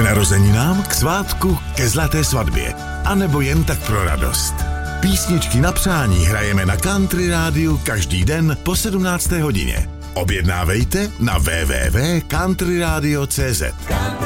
K narozeninám, k svátku, ke zlaté svatbě. A nebo jen tak pro radost. Písničky na přání hrajeme na Country Rádiu každý den po 17. hodině. Objednávejte na www.countryradio.cz.